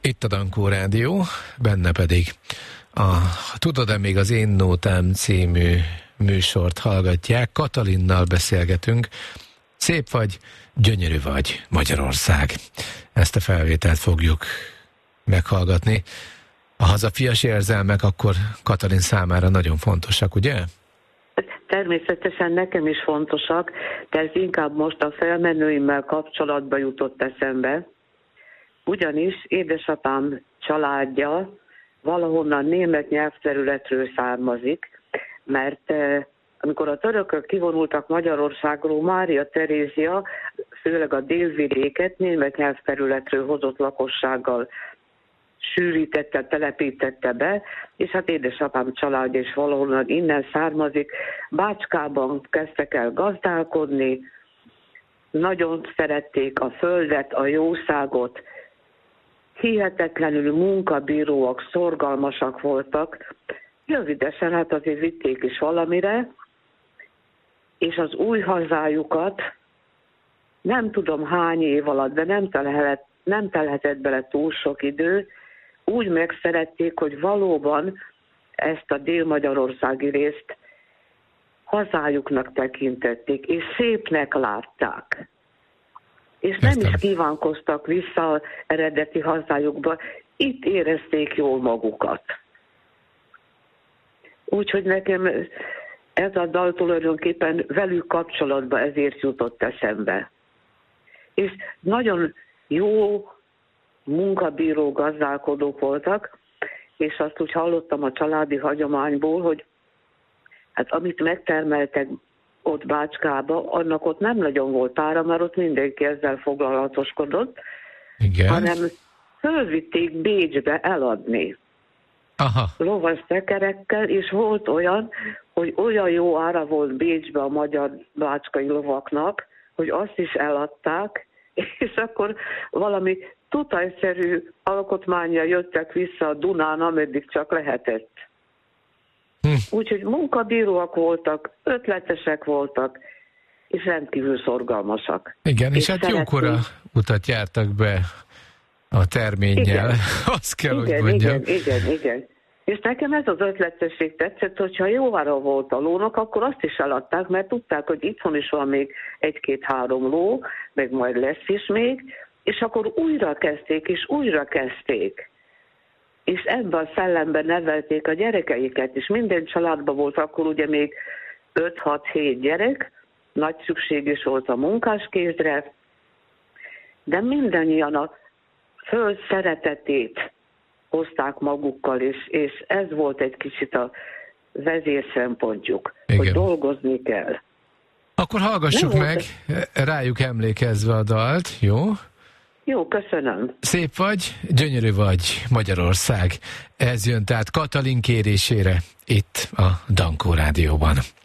Itt a Dankó Rádió, benne pedig Tudod-e még az Én Nótám című műsort hallgatják. Katalinnal beszélgetünk. Szép vagy, gyönyörű vagy, Magyarország. Ezt a felvételt fogjuk meghallgatni. A hazafias érzelmek akkor Katalin számára nagyon fontosak, ugye? Természetesen nekem is fontosak, de ez inkább most a felmenőimmel kapcsolatba jutott eszembe. Ugyanis édesapám családja valahonnan német nyelvterületről származik, mert amikor a törökök kivonultak Magyarországról, Mária Terézia főleg a délvidéket német nyelvterületről hozott lakossággal sűrítette, telepítette be, és hát édesapám családja is valahonnan innen származik. Bácskában kezdtek el gazdálkodni, nagyon szerették a földet, a jószágot, hihetetlenül munkabíróak, szorgalmasak voltak. Rövidesen hát azért vitték is valamire, és az új hazájukat nem tudom hány év alatt, de nem telhetett bele túl sok idő, úgy megszerették, hogy valóban ezt a dél-magyarországi részt hazájuknak tekintették, és szépnek látták. És nem is kívánkoztak vissza az eredeti hazájukba, itt érezték jól magukat. Úgyhogy nekem ez a dal tulajdonképpen velük kapcsolatban ezért jutott eszembe. És nagyon jó munkabíró gazdálkodók voltak, és azt úgy hallottam a családi hagyományból, hogy hát amit megtermeltek ott Bácskába, annak ott nem nagyon volt ára, mert ott mindenki ezzel foglalatoskodott, hanem fölvitték Bécsbe eladni. Aha. Lovas szekerekkel, és volt olyan, hogy olyan jó ára volt Bécsbe a magyar bácskai lovaknak, hogy azt is eladták, és akkor valami tutajszerű alkotmánnyal jöttek vissza a Dunán, ameddig csak lehetett. Úgyhogy munkabíróak voltak, ötletesek voltak, és rendkívül szorgalmasak. Igen, és hát jókora utat jártak be a terménnyel. Azt kell, hogy mondjam. Igen. És nekem ez az ötletesség tetszett, hogyha jó ára volt a lónak, akkor azt is eladták, mert tudták, hogy itthon is van még 1-2-3 ló, meg majd lesz is még, és akkor újra kezdték. És ebben a szellemben nevelték a gyerekeiket is. Minden családban volt akkor ugye még 5-6-7 gyerek, nagy szükség is volt a munkáskézre, de mindannyian a föld szeretetét hozták magukkal, és ez volt egy kicsit a vezérszempontjuk, hogy dolgozni kell. Akkor hallgassuk meg, rájuk emlékezve a dalt, jó? Jó, köszönöm. Szép vagy, gyönyörű vagy, Magyarország. Ez jön tehát Katalin kérésére itt a Dankó Rádióban.